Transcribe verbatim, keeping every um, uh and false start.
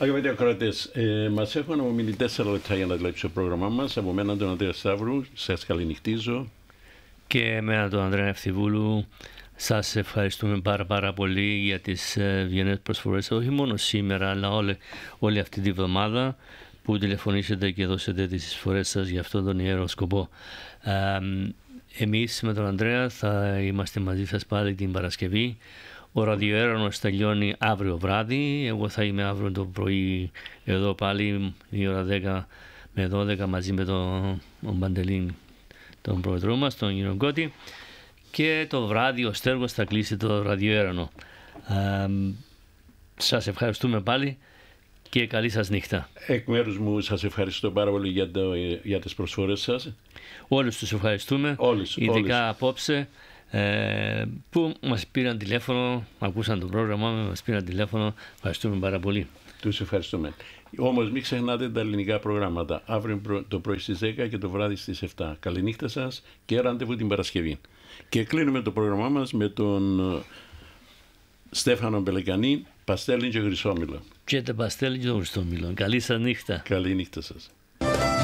Αγαπητοί ακροατές, ε, μας έχουν απομείνει τέσσερα λεπτά για να δουλέψει το πρόγραμμά μας. Από μένα τον Ανδρέα Σταύρου, σας καληνυχτίζω. Και εμένα τον Ανδρέα Ευθυβούλου, σας ευχαριστούμε πάρα πάρα πολύ για τις ευγενές προσφορές, όχι μόνο σήμερα, αλλά όλη, όλη αυτή τη βδομάδα που τηλεφωνήσετε και δώσετε τις εισφορές σας για αυτόν τον ιερό σκοπό. Ε, εμείς με τον Ανδρέα θα είμαστε μαζί σας πάλι την Παρασκευή. Ο ραδιοέρωνος τελειώνει αύριο βράδυ. Εγώ θα είμαι αύριο το πρωί εδώ πάλι η ώρα δέκα με δώδεκα μαζί με τον, τον Παντελή, τον πρόεδρό μας, τον κύριο Γκώτη. Και το βράδυ ο Στέργος θα κλείσει το ραδιοέρωνο. Ε, σας ευχαριστούμε πάλι και καλή σας νύχτα. Εκ μέρους μου σας ευχαριστώ πάρα πολύ για, το, για τις προσφορές σας. Όλους τους ευχαριστούμε, όλους, ειδικά όλους. απόψε. Ε, που μας πήραν τηλέφωνο, ακούσαν το πρόγραμμα, μας πήραν τηλέφωνο, ευχαριστούμε πάρα πολύ. Τους ευχαριστούμε. Όμως μην ξεχνάτε τα ελληνικά προγράμματα, αύριο το πρωί στις δέκα και το βράδυ στις επτά. Καληνύχτα σας και ραντεβού την Παρασκευή. Και κλείνουμε το πρόγραμμά μας με τον Στέφανο Μπελεκανή, Παστέλι και Χρυσόμηλο. Και το Παστέλι και το Χρυσόμηλο. Καλή σας νύχτα. Καλή νύχτα σας.